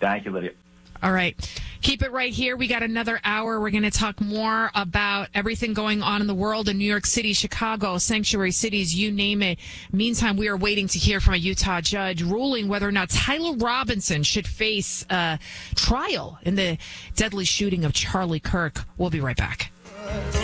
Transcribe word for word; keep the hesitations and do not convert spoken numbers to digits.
Thank you, Lydia. All right. Keep it right here. We got another hour. We're going to talk more about everything going on in the world in New York City, Chicago, sanctuary cities, you name it. Meantime, we are waiting to hear from a Utah judge ruling whether or not Tyler Robinson should face a trial in the deadly shooting of Charlie Kirk. We'll be right back.